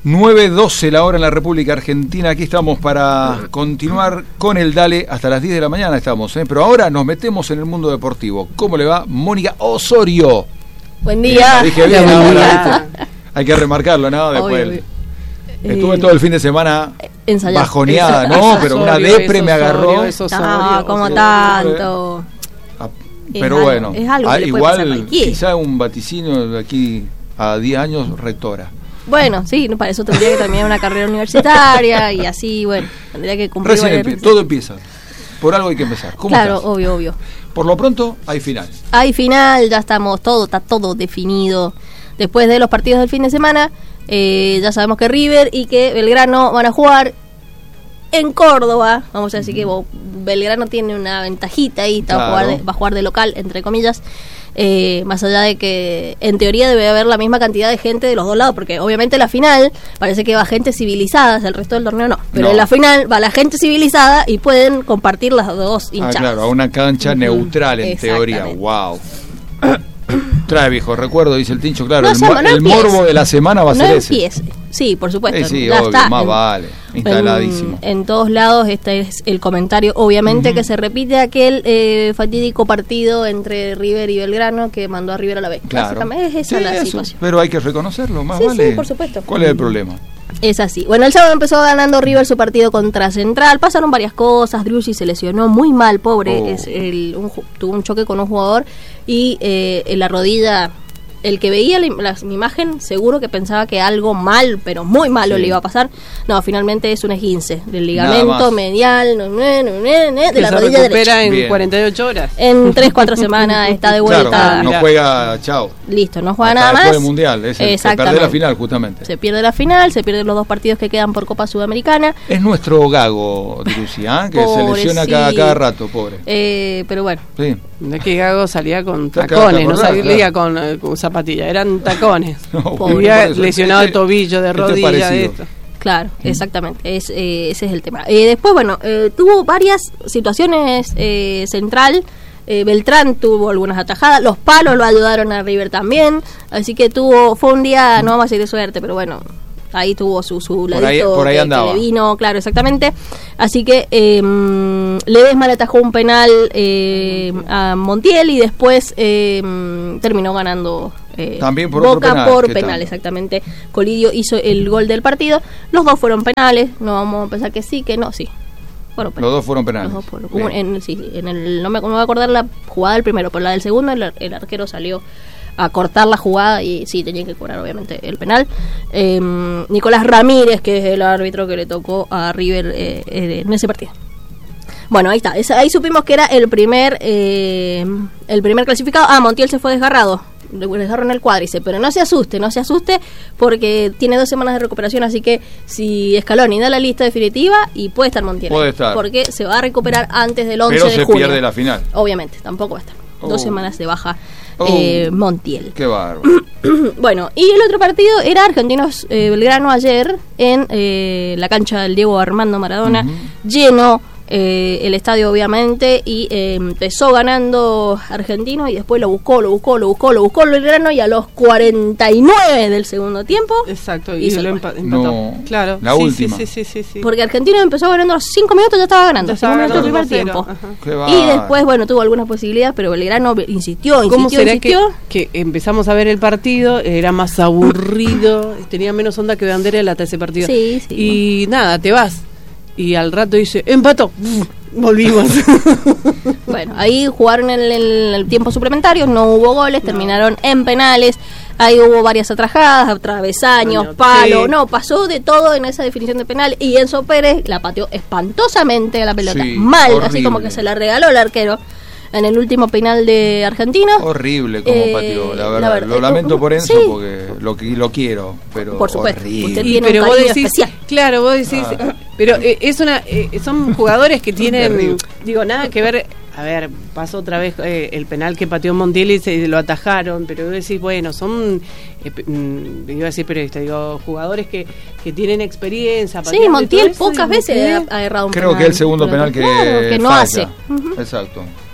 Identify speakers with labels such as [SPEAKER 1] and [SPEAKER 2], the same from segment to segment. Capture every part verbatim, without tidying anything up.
[SPEAKER 1] nueve doce la hora en la República Argentina. Aquí estamos para continuar con el Dale hasta las diez de la mañana estamos, ¿eh? Pero ahora nos metemos en el mundo deportivo. ¿Cómo le va? Mónica Osorio.
[SPEAKER 2] Buen día.
[SPEAKER 1] Bien, dije bien ahora, ¿viste? Hay que remarcarlo, ¿no? Después
[SPEAKER 2] Obvio.
[SPEAKER 1] estuve todo el fin de semana
[SPEAKER 2] Ensayado.
[SPEAKER 1] bajoneada,
[SPEAKER 2] Ensayado.
[SPEAKER 1] ¿no? Pero una depre me agarró.
[SPEAKER 2] No, como tanto.
[SPEAKER 1] Ah, pero
[SPEAKER 2] es
[SPEAKER 1] bueno,
[SPEAKER 2] algo, es algo
[SPEAKER 1] ah,
[SPEAKER 2] que le puede pasar a
[SPEAKER 1] igual
[SPEAKER 2] cualquiera.
[SPEAKER 1] quizá un vaticinio de aquí a diez años rectora.
[SPEAKER 2] Bueno, sí, para eso tendría que terminar una carrera universitaria y así, bueno, tendría que cumplir.
[SPEAKER 1] Recién empie- todo empieza. Por algo hay que empezar. ¿Cómo
[SPEAKER 2] Claro,
[SPEAKER 1] estás?
[SPEAKER 2] obvio, obvio.
[SPEAKER 1] Por lo pronto, hay final.
[SPEAKER 2] Hay final, ya estamos, todo, está todo definido. Después de los partidos del fin de semana, eh, ya sabemos que River y que Belgrano van a jugar en Córdoba. Vamos a decir que bo, Belgrano tiene una ventajita ahí, está,
[SPEAKER 1] Claro.
[SPEAKER 2] va, a jugar de, va a jugar de local, entre comillas. Eh, más allá de que en teoría debe haber la misma cantidad de gente de los dos lados, porque obviamente la final parece que va gente civilizada, el resto del torneo no, pero
[SPEAKER 1] No.
[SPEAKER 2] en la final va la gente civilizada y pueden compartir las dos
[SPEAKER 1] Ah,
[SPEAKER 2] hinchadas.
[SPEAKER 1] claro, a una cancha
[SPEAKER 2] Ujú.
[SPEAKER 1] neutral en teoría.
[SPEAKER 2] Exactamente.
[SPEAKER 1] Wow. Trae viejo recuerdo, dice el Tincho, claro,
[SPEAKER 2] No,
[SPEAKER 1] el,
[SPEAKER 2] Sama,
[SPEAKER 1] mo-
[SPEAKER 2] no
[SPEAKER 1] el
[SPEAKER 2] empieces.
[SPEAKER 1] morbo de la semana va a
[SPEAKER 2] No
[SPEAKER 1] ser ese.
[SPEAKER 2] empiece. Sí, por supuesto.
[SPEAKER 1] Eh, sí,
[SPEAKER 2] ya
[SPEAKER 1] obvio,
[SPEAKER 2] está.
[SPEAKER 1] más
[SPEAKER 2] En-
[SPEAKER 1] vale, instaladísimo.
[SPEAKER 2] En, en todos lados este es el comentario, obviamente,
[SPEAKER 1] Ujú.
[SPEAKER 2] que se repite aquel eh, fatídico partido entre River y Belgrano que mandó a River a la B.
[SPEAKER 1] Claro.
[SPEAKER 2] Básicamente es esa
[SPEAKER 1] Sí,
[SPEAKER 2] la
[SPEAKER 1] eso,
[SPEAKER 2] situación.
[SPEAKER 1] pero hay que reconocerlo, más
[SPEAKER 2] Sí,
[SPEAKER 1] vale.
[SPEAKER 2] sí, por supuesto.
[SPEAKER 1] ¿Cuál es el problema?
[SPEAKER 2] Es así. Bueno, el sábado empezó ganando River su partido contra Central. Pasaron varias cosas. Driussi se lesionó muy mal, pobre.
[SPEAKER 1] Oh.
[SPEAKER 2] Es el, un ju- tuvo un choque con un jugador y eh, en la rodilla. El que veía la, im- la imagen seguro que pensaba que algo mal, pero muy malo
[SPEAKER 1] Sí.
[SPEAKER 2] le iba a pasar. No, finalmente es un esguince del
[SPEAKER 1] Nada
[SPEAKER 2] ligamento
[SPEAKER 1] más.
[SPEAKER 2] medial no, no, no, no, no, de
[SPEAKER 3] Que
[SPEAKER 2] la
[SPEAKER 3] se
[SPEAKER 2] rodilla
[SPEAKER 3] recupera
[SPEAKER 2] derecha.
[SPEAKER 3] en
[SPEAKER 1] Bien.
[SPEAKER 3] cuarenta y ocho horas.
[SPEAKER 2] En tres cuatro semanas está de vuelta.
[SPEAKER 1] Claro, no
[SPEAKER 3] Mirá.
[SPEAKER 1] juega, chao.
[SPEAKER 2] Listo, no juega
[SPEAKER 1] Hasta
[SPEAKER 2] nada
[SPEAKER 1] después
[SPEAKER 2] más.
[SPEAKER 1] del Mundial, es el que
[SPEAKER 2] Exactamente.
[SPEAKER 1] perder la final justamente.
[SPEAKER 2] Se pierde la final, se pierden los dos partidos que quedan por Copa Sudamericana.
[SPEAKER 1] Es nuestro gago, Driussi, ¿ah? Que se
[SPEAKER 2] Pobre,
[SPEAKER 1] lesiona
[SPEAKER 2] sí.
[SPEAKER 1] cada, cada rato, pobre.
[SPEAKER 2] Eh, pero bueno,
[SPEAKER 1] Sí.
[SPEAKER 3] De que Gago salía con
[SPEAKER 1] Te acabas de
[SPEAKER 3] tacones, no
[SPEAKER 1] acordar,
[SPEAKER 3] salía
[SPEAKER 1] claro.
[SPEAKER 3] con, eh, con zapatillas, eran tacones.
[SPEAKER 1] No,
[SPEAKER 2] Pobre.
[SPEAKER 3] Había
[SPEAKER 1] por eso.
[SPEAKER 3] lesionado
[SPEAKER 1] Este-
[SPEAKER 3] el tobillo de
[SPEAKER 1] este es
[SPEAKER 3] rodilla, de
[SPEAKER 1] parecido.
[SPEAKER 3] esto.
[SPEAKER 2] claro, exactamente, es, eh, ese es el tema. Eh, después, bueno, eh, tuvo varias situaciones eh, Central. eh, Beltrán tuvo algunas atajadas, los palos lo ayudaron a River también, así que tuvo, fue un día, no vamos a decir de suerte, pero bueno, ahí tuvo su, su ladito
[SPEAKER 1] ahí- por ahí
[SPEAKER 2] que,
[SPEAKER 1] andaba.
[SPEAKER 2] que le vino, claro, exactamente. Así que eh, Ledesma le atajó un penal eh, a Montiel y después eh, terminó ganando eh,
[SPEAKER 1] También por
[SPEAKER 2] Boca
[SPEAKER 1] otro penal,
[SPEAKER 2] por
[SPEAKER 1] ¿qué
[SPEAKER 2] penal,
[SPEAKER 1] tanto?
[SPEAKER 2] exactamente. Colidio hizo el gol del partido. Los dos fueron penales, no vamos a pensar que sí, que no, sí. Fueron
[SPEAKER 1] Los
[SPEAKER 2] penales.
[SPEAKER 1] dos fueron penales.
[SPEAKER 2] Los dos fueron-
[SPEAKER 1] Bien.
[SPEAKER 2] un- en, sí, en el, no me, no me voy a acordar la jugada del primero, pero la del segundo el, ar- el arquero salió a cortar la jugada y sí, tenía que cobrar obviamente el penal. Eh, Nicolás Ramírez, que es el árbitro que le tocó a River eh, eh, en ese partido. Bueno, ahí está. Esa- ahí supimos que era el primer eh, el primer clasificado. Ah, Montiel se fue desgarrado. Le desgarró en el cuádriceps, pero no se asuste, no se asuste porque tiene dos semanas de recuperación, así que si Scaloni da la lista definitiva y puede estar Montiel.
[SPEAKER 1] Puede
[SPEAKER 2] ahí,
[SPEAKER 1] estar.
[SPEAKER 2] Porque se va a recuperar antes del once
[SPEAKER 1] Pero
[SPEAKER 2] de
[SPEAKER 1] se
[SPEAKER 2] junio.
[SPEAKER 1] pierde la final.
[SPEAKER 2] Obviamente, tampoco va a estar.
[SPEAKER 1] Oh.
[SPEAKER 2] Dos semanas de baja
[SPEAKER 1] Oh.
[SPEAKER 2] eh, Montiel.
[SPEAKER 1] Qué bárbaro.
[SPEAKER 2] Bueno, y el otro partido era Argentinos eh, Belgrano ayer en eh, la cancha del Diego Armando Maradona,
[SPEAKER 1] Ujú.
[SPEAKER 2] lleno eh, el estadio obviamente y eh, empezó ganando Argentino y después lo buscó, lo buscó, lo buscó, lo buscó el Belgrano y a los cuarenta y nueve del segundo tiempo,
[SPEAKER 3] Exacto, y
[SPEAKER 2] Hizo
[SPEAKER 3] lo
[SPEAKER 2] el
[SPEAKER 3] empa-
[SPEAKER 2] gol.
[SPEAKER 3] empató.
[SPEAKER 1] No,
[SPEAKER 3] Claro,
[SPEAKER 1] la
[SPEAKER 3] sí,
[SPEAKER 1] última.
[SPEAKER 3] Sí, sí, sí, sí, sí.
[SPEAKER 2] porque Argentino empezó ganando a los cinco minutos, ya estaba ganando,
[SPEAKER 3] Ya estaba
[SPEAKER 2] cinco minutos del
[SPEAKER 3] ganando
[SPEAKER 2] primer
[SPEAKER 3] dos
[SPEAKER 2] tiempo.
[SPEAKER 3] cero, ajá.
[SPEAKER 1] Qué
[SPEAKER 2] Y
[SPEAKER 1] bárbaro.
[SPEAKER 2] después, bueno, tuvo algunas posibilidades, pero Belgrano insistió, insistió,
[SPEAKER 3] ¿Cómo será que,
[SPEAKER 2] insistió.
[SPEAKER 3] que empezamos a ver el partido? Era más aburrido, tenía menos onda que Banderel hasta ese partido.
[SPEAKER 2] Sí, sí,
[SPEAKER 3] Y nada, te vas. Y al rato dice, empató. Volvimos.
[SPEAKER 2] Bueno, ahí jugaron en el, en el tiempo suplementario, no hubo goles, terminaron en penales, ahí hubo varias atrajadas, travesaños,
[SPEAKER 3] Coño,
[SPEAKER 2] palo,
[SPEAKER 3] sí.
[SPEAKER 2] no, pasó de todo en esa definición de penal y Enzo Pérez la pateó espantosamente a la pelota,
[SPEAKER 1] Sí,
[SPEAKER 2] mal, así
[SPEAKER 1] horrible.
[SPEAKER 2] como que se la regaló el arquero en el último penal de Argentina.
[SPEAKER 1] Horrible como
[SPEAKER 2] Eh,
[SPEAKER 1] pateó, la
[SPEAKER 2] la
[SPEAKER 1] verdad.
[SPEAKER 2] verdad,
[SPEAKER 1] Lo lamento por Enzo
[SPEAKER 2] sí.
[SPEAKER 1] porque lo, qui- lo quiero, pero
[SPEAKER 2] Por supuesto,
[SPEAKER 1] horrible.
[SPEAKER 2] usted
[SPEAKER 3] Y,
[SPEAKER 2] tiene un
[SPEAKER 3] pero vos
[SPEAKER 2] cariño
[SPEAKER 3] decís,
[SPEAKER 2] especial.
[SPEAKER 3] claro, vos decís,
[SPEAKER 1] Ah.
[SPEAKER 3] pero eh, es una, eh, son jugadores que tienen,
[SPEAKER 1] Terrible.
[SPEAKER 3] digo, nada que ver. A ver, pasó otra vez eh, el penal que pateó Montiel y se lo atajaron, pero vos decís, bueno, son, eh, pe- mm, iba a decir periodista, digo, jugadores que, que tienen experiencia.
[SPEAKER 2] Sí,
[SPEAKER 3] pateando y
[SPEAKER 2] Montiel
[SPEAKER 3] todo eso,
[SPEAKER 2] pocas
[SPEAKER 3] y
[SPEAKER 2] veces
[SPEAKER 3] Montiel-
[SPEAKER 2] ha, ha errado un
[SPEAKER 1] Creo
[SPEAKER 2] penal.
[SPEAKER 1] que el segundo penal que,
[SPEAKER 2] Claro, que no
[SPEAKER 1] falla.
[SPEAKER 2] hace. Ujú.
[SPEAKER 1] Exacto.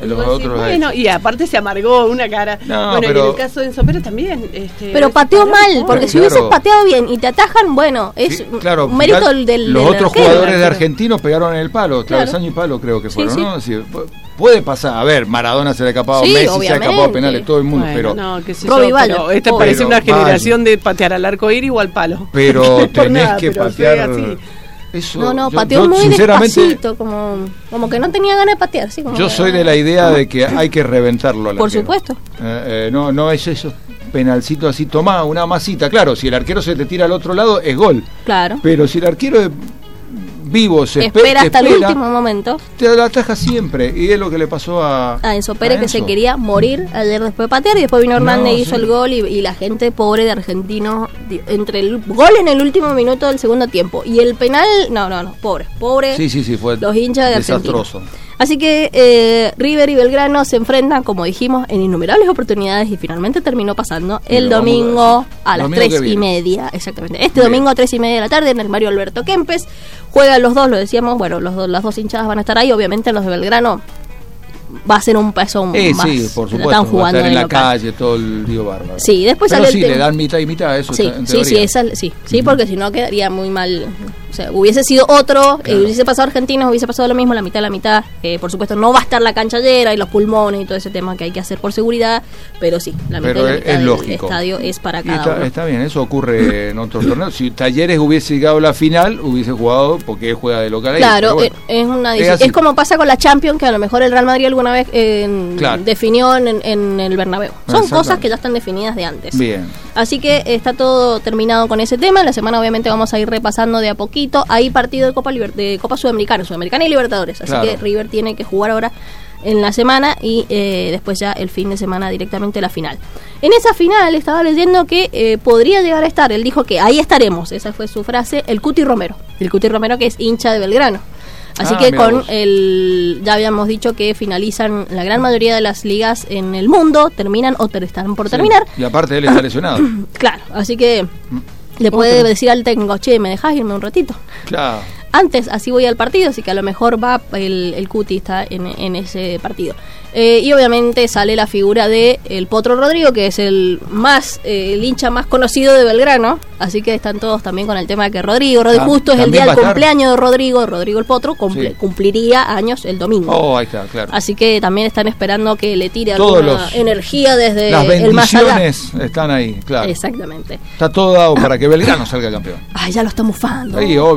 [SPEAKER 1] Los
[SPEAKER 3] Bueno,
[SPEAKER 1] otros
[SPEAKER 3] sí, bueno, y aparte se amargó una cara.
[SPEAKER 1] No,
[SPEAKER 3] bueno,
[SPEAKER 1] pero-
[SPEAKER 3] y en el caso de Enzo Pérez también. Este,
[SPEAKER 2] Pero pateó mal, porque si
[SPEAKER 1] Claro.
[SPEAKER 2] hubieses pateado bien y te atajan, bueno, es
[SPEAKER 1] Sí, claro,
[SPEAKER 2] un mérito
[SPEAKER 1] final,
[SPEAKER 2] del, del
[SPEAKER 1] los
[SPEAKER 2] del
[SPEAKER 1] otros
[SPEAKER 2] arquero.
[SPEAKER 1] jugadores de
[SPEAKER 3] arquero.
[SPEAKER 1] argentinos pegaron en el palo,
[SPEAKER 2] Claro.
[SPEAKER 1] travesaño y palo creo que
[SPEAKER 2] Sí,
[SPEAKER 1] fueron,
[SPEAKER 2] sí.
[SPEAKER 1] ¿no? Es decir, pu- puede pasar, a ver, Maradona se le ha escapado,
[SPEAKER 2] Sí,
[SPEAKER 1] Messi se ha
[SPEAKER 2] obviamente.
[SPEAKER 1] escapado a penales, todo el mundo,
[SPEAKER 3] Bueno,
[SPEAKER 1] pero
[SPEAKER 3] no, qué sé
[SPEAKER 2] Robbie
[SPEAKER 3] yo,
[SPEAKER 2] Balde,
[SPEAKER 3] pero esta
[SPEAKER 2] pobre.
[SPEAKER 3] parece una
[SPEAKER 1] Pero,
[SPEAKER 3] generación de patear al arco iris o al palo.
[SPEAKER 1] pero
[SPEAKER 3] Por
[SPEAKER 1] tenés
[SPEAKER 3] nada,
[SPEAKER 1] que
[SPEAKER 3] pero
[SPEAKER 1] patear
[SPEAKER 3] fue así.
[SPEAKER 1] eso.
[SPEAKER 2] No, no,
[SPEAKER 1] yo-
[SPEAKER 2] pateó
[SPEAKER 1] yo,
[SPEAKER 2] muy
[SPEAKER 1] sinceramente,
[SPEAKER 2] despacito, como, como que no tenía ganas de patear. Sí, como
[SPEAKER 1] yo
[SPEAKER 2] que-
[SPEAKER 1] soy de la idea de que hay que reventarlo al
[SPEAKER 2] Por
[SPEAKER 1] arquero.
[SPEAKER 2] supuesto.
[SPEAKER 1] Eh, eh, no, no es eso penalcito así, tomá una masita, claro, si el arquero se te tira al otro lado es gol,
[SPEAKER 2] Claro.
[SPEAKER 1] pero si el arquero es vivo se espe-
[SPEAKER 2] Espera
[SPEAKER 1] te
[SPEAKER 2] hasta el
[SPEAKER 1] espera,
[SPEAKER 2] último momento
[SPEAKER 1] te la ataja siempre, y es lo que le pasó a
[SPEAKER 2] a Enzo Pérez,
[SPEAKER 1] a
[SPEAKER 2] que se
[SPEAKER 1] Enzo.
[SPEAKER 2] quería morir ayer después de patear, y después vino Hernández
[SPEAKER 1] No,
[SPEAKER 2] y hizo
[SPEAKER 1] sí.
[SPEAKER 2] el gol, y, y la gente pobre de Argentinos, di- entre el gol en el último minuto del segundo tiempo y el penal, no, no, no, pobre, pobre.
[SPEAKER 1] Sí, sí, sí, fue
[SPEAKER 2] Los hinchas de Argentina.
[SPEAKER 1] desastroso.
[SPEAKER 2] Así que eh, River y Belgrano se enfrentan, como dijimos, en innumerables oportunidades, y finalmente terminó pasando el
[SPEAKER 1] lo vamos a
[SPEAKER 2] domingo
[SPEAKER 1] decir.
[SPEAKER 2] a las
[SPEAKER 1] Domingo que
[SPEAKER 2] tres y
[SPEAKER 1] viene.
[SPEAKER 2] media, exactamente. Este
[SPEAKER 1] Bien.
[SPEAKER 2] domingo a tres y media de la tarde en el Mario Alberto Kempes. Juegan los dos, lo decíamos, bueno, los dos, las dos hinchadas van a estar ahí. Obviamente los de Belgrano va a ser un peso
[SPEAKER 1] Eh,
[SPEAKER 2] más.
[SPEAKER 1] sí, por
[SPEAKER 2] lo
[SPEAKER 1] supuesto,
[SPEAKER 2] están
[SPEAKER 1] va a
[SPEAKER 2] jugando
[SPEAKER 1] estar en
[SPEAKER 2] de
[SPEAKER 1] la
[SPEAKER 2] local.
[SPEAKER 1] calle, todo el lío bárbaro.
[SPEAKER 2] Sí, después
[SPEAKER 1] Pero
[SPEAKER 2] sale el
[SPEAKER 1] sí,
[SPEAKER 2] tema-
[SPEAKER 1] le dan mitad y mitad, eso
[SPEAKER 2] Sí,
[SPEAKER 1] está en
[SPEAKER 2] sí, sí,
[SPEAKER 1] teoría.
[SPEAKER 2] esa, sí, sí, porque si no quedaría muy mal. O sea, hubiese sido otro, eh,
[SPEAKER 1] Claro.
[SPEAKER 2] hubiese pasado Argentinos, hubiese pasado lo mismo, la mitad, la mitad. Eh, por supuesto, no va a estar la cancha llena y los pulmones y todo ese tema que hay que hacer por seguridad, pero sí, la mitad,
[SPEAKER 1] Pero
[SPEAKER 2] y la
[SPEAKER 1] es-
[SPEAKER 2] mitad
[SPEAKER 1] es
[SPEAKER 2] del
[SPEAKER 1] lógico.
[SPEAKER 2] estadio es para
[SPEAKER 1] Y
[SPEAKER 2] cada
[SPEAKER 1] está,
[SPEAKER 2] uno.
[SPEAKER 1] está bien, eso ocurre en otros torneos. Si Talleres hubiese llegado a la final, hubiese jugado porque él juega de local ahí.
[SPEAKER 2] Claro,
[SPEAKER 1] pero bueno,
[SPEAKER 2] eh, es una
[SPEAKER 1] es
[SPEAKER 2] es,
[SPEAKER 1] así.
[SPEAKER 2] es como pasa con la Champions, que a lo mejor el Real Madrid alguna vez eh,
[SPEAKER 1] Claro.
[SPEAKER 2] definió en, en el Bernabéu. Son
[SPEAKER 1] Exactamente.
[SPEAKER 2] cosas que ya están definidas de antes.
[SPEAKER 1] Bien.
[SPEAKER 2] Así que está todo terminado con ese tema. En la semana obviamente vamos a ir repasando de a poquito. Hay partido de Copa Liber- de Copa Sudamericana, Sudamericana y Libertadores. Así
[SPEAKER 1] Claro.
[SPEAKER 2] que River tiene que jugar ahora en la semana y eh, después ya el fin de semana directamente la final. En esa final estaba leyendo que eh, podría llegar a estar, él dijo que ahí estaremos, esa fue su frase, el Cuti Romero. El Cuti Romero, que es hincha de Belgrano. Así
[SPEAKER 1] Ah,
[SPEAKER 2] que
[SPEAKER 1] mira
[SPEAKER 2] con
[SPEAKER 1] vos.
[SPEAKER 2] el, ya habíamos dicho que finalizan la gran mayoría de las ligas en el mundo, terminan o ter- están por
[SPEAKER 1] Sí.
[SPEAKER 2] terminar.
[SPEAKER 1] Y aparte él está lesionado.
[SPEAKER 2] Claro, así que le puede decir al técnico, che, ¿me dejás irme un ratito?
[SPEAKER 1] Claro.
[SPEAKER 2] Antes, así voy al partido, así que a lo mejor va el, el Cuti está en, en ese partido. Eh, y obviamente sale la figura de el Potro Rodrigo, que es el más eh, el hincha más conocido de Belgrano, así que están todos también con el tema de que Rodrigo, Rodrigo
[SPEAKER 1] Tam-
[SPEAKER 2] justo es el
[SPEAKER 1] también
[SPEAKER 2] día
[SPEAKER 1] va
[SPEAKER 2] del
[SPEAKER 1] a estar.
[SPEAKER 2] cumpleaños de Rodrigo, Rodrigo el Potro, cumple-
[SPEAKER 1] Sí.
[SPEAKER 2] cumpliría años el domingo.
[SPEAKER 1] Oh, ahí está, claro.
[SPEAKER 2] Así que también están esperando que le tire
[SPEAKER 1] Todos
[SPEAKER 2] alguna
[SPEAKER 1] los-
[SPEAKER 2] energía desde
[SPEAKER 1] Las
[SPEAKER 2] el más allá.
[SPEAKER 1] bendiciones están ahí, claro.
[SPEAKER 2] Exactamente.
[SPEAKER 1] Está todo dado para que Belgrano salga campeón.
[SPEAKER 2] Ay, ya lo está mufando.
[SPEAKER 1] Ahí, obvio.